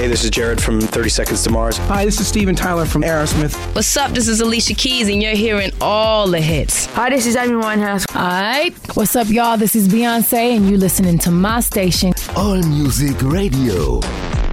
this is Jared from 30 Seconds to Mars. Hi, this is Steven Tyler from Aerosmith. What's up? This is Alicia Keys, and you're hearing all the hits. Hi, this is Amy Winehouse. Alright, what's up, y'all? This is Beyonce, and you listening to my station. All Music Radio.